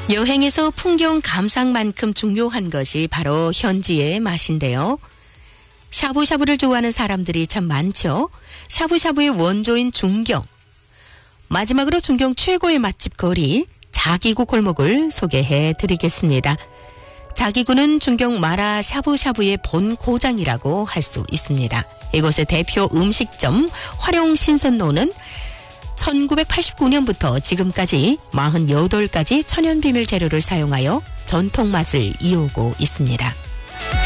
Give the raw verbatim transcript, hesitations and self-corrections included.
여행에서 풍경 감상만큼 중요한 것이 바로 현지의 맛인데요. 샤브샤브를 좋아하는 사람들이 참 많죠. 샤브샤브의 원조인 중경. 마지막으로 중경 최고의 맛집 거리 자기구 골목을 소개해 드리겠습니다. 자기구는 중경 마라 샤브샤브의 본 고장이라고 할 수 있습니다. 이곳의 대표 음식점 활용신선로는 천구백팔십구 년부터 지금까지 사십팔 가지 천연비밀 재료를 사용하여 전통 맛을 이어오고 있습니다.